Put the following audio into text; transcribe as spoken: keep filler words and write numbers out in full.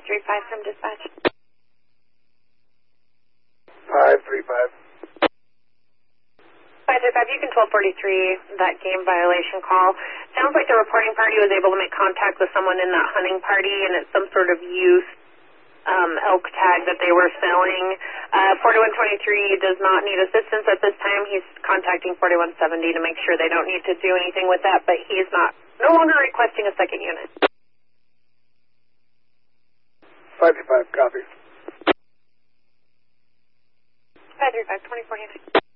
three five from dispatch. five three five. five three five, you can twelve forty-three, that game violation call. Sounds like the reporting party was able to make contact with someone in that hunting party, and it's some sort of youth um, elk tag that they were selling. Uh, forty-one twenty-three does not need assistance at this time. He's contacting forty-one seventy to make sure they don't need to do anything with that, but he's not, no longer requesting a second unit. five three five, copy. five three five, twenty forty-nine.